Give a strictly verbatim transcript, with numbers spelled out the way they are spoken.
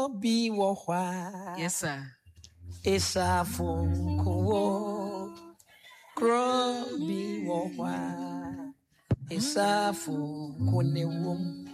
bi wo hwa. Yes, sir. Esafo nkowo. Kro bi wo hwa. Esafo konewom.